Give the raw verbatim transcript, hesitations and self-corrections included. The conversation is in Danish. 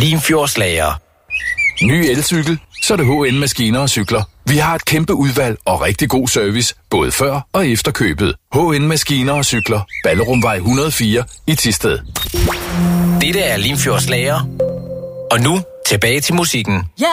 Limfjordslager. Ny elcykel, så er det H N Maskiner og Cykler. Vi har et kæmpe udvalg og rigtig god service, både før og efter købet. H N Maskiner og Cykler. Ballerumvej et hundrede og fire i Thisted. Dette er Limfjordslager. Og nu tilbage til musikken. Ja,